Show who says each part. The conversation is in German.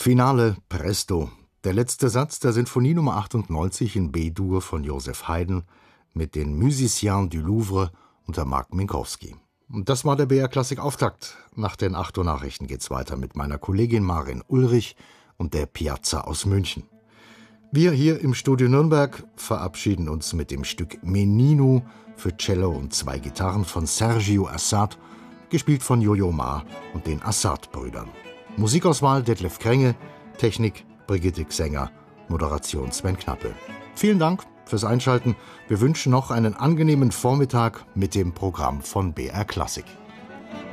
Speaker 1: Finale Presto, der letzte Satz der Sinfonie Nummer 98 in B-Dur von Joseph Haydn mit den Musiciens du Louvre unter Mark Minkowski. Und das war der BR Klassik Auftakt. Nach den 8 Uhr Nachrichten geht's weiter mit meiner Kollegin Marin Ulrich und der Piazza aus München. Wir hier im Studio Nürnberg verabschieden uns mit dem Stück Menino für Cello und 2 Gitarren von Sergio Assad, gespielt von Jojo Ma und den Assad-Brüdern. Musikauswahl Detlef Krenge, Technik Brigitte Gsänger, Moderation Sven Knappe. Vielen Dank fürs Einschalten. Wir wünschen noch einen angenehmen Vormittag mit dem Programm von BR Klassik.